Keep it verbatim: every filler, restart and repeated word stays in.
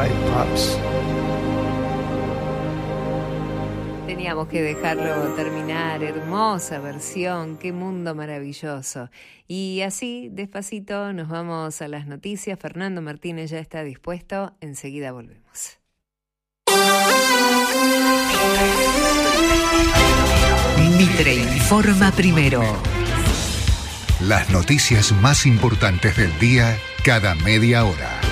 Pops. Teníamos que dejarlo terminar, hermosa versión, qué mundo maravilloso. Y así, despacito, nos vamos a las noticias. Fernando Martínez ya está dispuesto, enseguida volvemos. Mitre informa primero. Las noticias más importantes del día cada media hora.